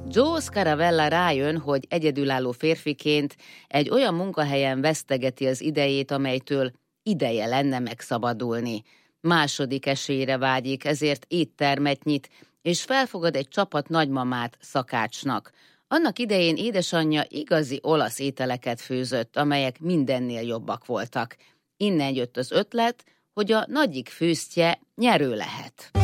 Joe Scaravella rájön, hogy egyedülálló férfiként egy olyan munkahelyen vesztegeti az idejét, amelytől ideje lenne megszabadulni. Második esélyre vágyik, ezért éttermet nyit, és felfogad egy csapat nagymamát szakácsnak. Annak idején édesanyja igazi olasz ételeket főzött, amelyek mindennél jobbak voltak. Innen jött az ötlet, hogy a nagyik főztje nyerő lehet.